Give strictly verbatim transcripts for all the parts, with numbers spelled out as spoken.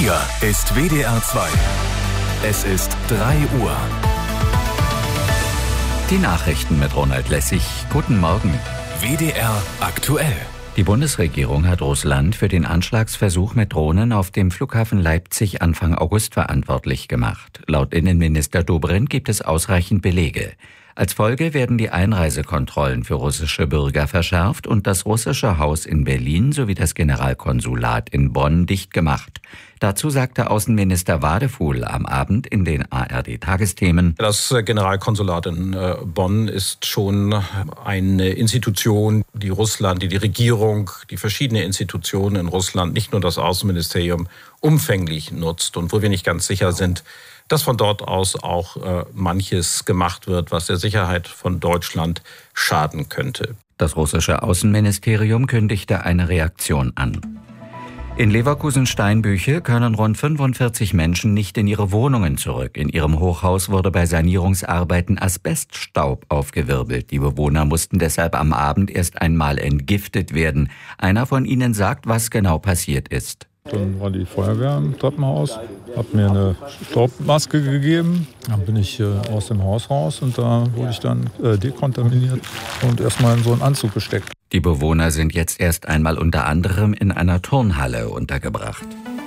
Hier ist W D R zwei. Es ist drei Uhr. Die Nachrichten mit Ronald Lessig. Guten Morgen. W D R aktuell. Die Bundesregierung hat Russland für den Anschlagsversuch mit Drohnen auf dem Flughafen Leipzig Anfang August verantwortlich gemacht. Laut Innenminister Dobrindt gibt es ausreichend Belege. Als Folge werden die Einreisekontrollen für russische Bürger verschärft und das russische Haus in Berlin sowie das Generalkonsulat in Bonn dicht gemacht. Dazu sagte Außenminister Wadefuhl am Abend in den A R D-Tagesthemen: Das Generalkonsulat in Bonn ist schon eine Institution, die Russland, die die Regierung, die verschiedenen Institutionen in Russland, nicht nur das Außenministerium, umfänglich nutzt und wo wir nicht ganz sicher sind, dass von dort aus auch äh, manches gemacht wird, was der Sicherheit von Deutschland schaden könnte. Das russische Außenministerium kündigte eine Reaktion an. In Leverkusen-Steinbüche können rund fünfundvierzig Menschen nicht in ihre Wohnungen zurück. In ihrem Hochhaus wurde bei Sanierungsarbeiten Asbeststaub aufgewirbelt. Die Bewohner mussten deshalb am Abend erst einmal entgiftet werden. Einer von ihnen sagt, was genau passiert ist. Dann war die Feuerwehr im Treppenhaus, hat mir eine Staubmaske gegeben. Dann bin ich äh, aus dem Haus raus und da wurde ich dann äh, dekontaminiert und erstmal in so einen Anzug gesteckt. Die Bewohner sind jetzt erst einmal unter anderem in einer Turnhalle untergebracht.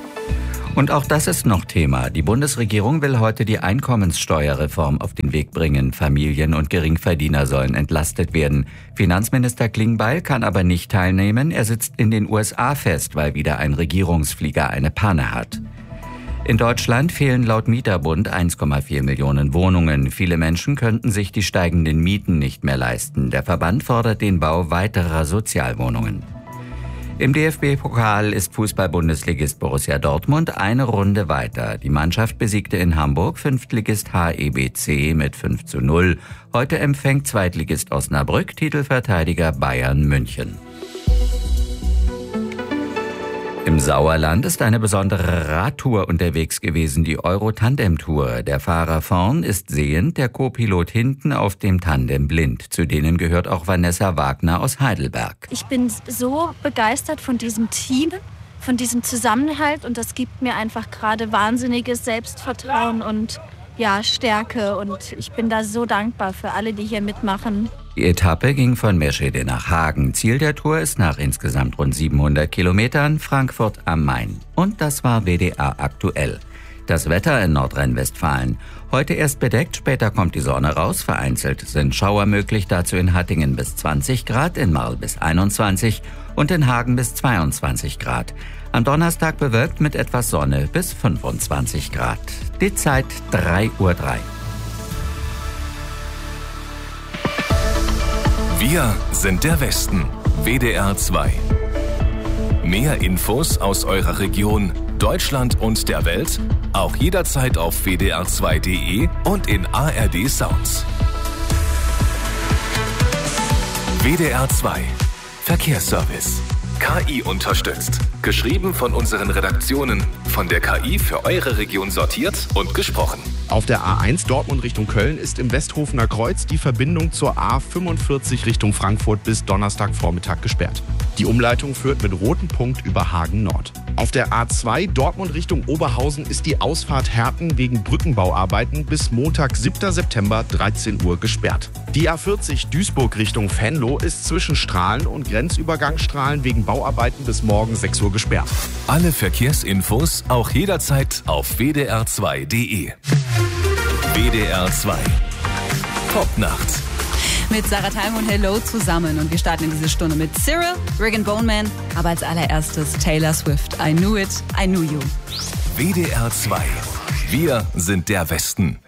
Und auch das ist noch Thema. Die Bundesregierung will heute die Einkommenssteuerreform auf den Weg bringen. Familien und Geringverdiener sollen entlastet werden. Finanzminister Klingbeil kann aber nicht teilnehmen. Er sitzt in den U S A fest, weil wieder ein Regierungsflieger eine Panne hat. In Deutschland fehlen laut Mieterbund eins Komma vier Millionen Wohnungen. Viele Menschen könnten sich die steigenden Mieten nicht mehr leisten. Der Verband fordert den Bau weiterer Sozialwohnungen. Im D F B-Pokal ist Fußball-Bundesligist Borussia Dortmund eine Runde weiter. Die Mannschaft besiegte in Hamburg Fünftligist H E B C mit fünf zu null. Heute empfängt Zweitligist Osnabrück Titelverteidiger Bayern München. Im Sauerland ist eine besondere Radtour unterwegs gewesen, die Euro-Tandem-Tour. Der Fahrer vorn ist sehend, der Co-Pilot hinten auf dem Tandem blind. Zu denen gehört auch Vanessa Wagner aus Heidelberg. Ich bin so begeistert von diesem Team, von diesem Zusammenhalt und das gibt mir einfach gerade wahnsinniges Selbstvertrauen und ja, Stärke und ich bin da so dankbar für alle, die hier mitmachen. Die Etappe ging von Meschede nach Hagen. Ziel der Tour ist nach insgesamt rund siebenhundert Kilometern Frankfurt am Main. Und das war W D R aktuell. Das Wetter in Nordrhein-Westfalen. Heute erst bedeckt, später kommt die Sonne raus. Vereinzelt sind Schauer möglich, dazu in Hattingen bis zwanzig Grad, in Marl bis einundzwanzig und in Hagen bis zweiundzwanzig Grad. Am Donnerstag bewölkt mit etwas Sonne bis fünfundzwanzig Grad. Die Zeit drei Uhr drei. Wir sind der Westen. W D R zwei. Mehr Infos aus eurer Region, Deutschland und der Welt auch jederzeit auf w d r zwei punkt d e und in A R D Sounds. W D R zwei. Verkehrsservice. K I unterstützt. Geschrieben von unseren Redaktionen. Von der K I für eure Region sortiert und gesprochen. Auf der A eins Dortmund Richtung Köln ist im Westhofener Kreuz die Verbindung zur A fünfundvierzig Richtung Frankfurt bis Donnerstagvormittag gesperrt. Die Umleitung führt mit rotem Punkt über Hagen Nord. Auf der A zwei Dortmund Richtung Oberhausen ist die Ausfahrt Herten wegen Brückenbauarbeiten bis Montag, siebter September, dreizehn Uhr gesperrt. Die A vierzig Duisburg Richtung Venlo ist zwischen Strahlen und Grenzübergang Strahlen wegen Bauarbeiten bis morgen sechs Uhr gesperrt. Alle Verkehrsinfos auch jederzeit auf w d r zwei punkt d e. W D R zwei. Popnacht. Mit Sarah Time und Hello zusammen. Und wir starten in diese Stunde mit Cyril, Rag and Bone Man, aber als allererstes Taylor Swift. I knew it, I knew you. W D R zwei. Wir sind der Westen.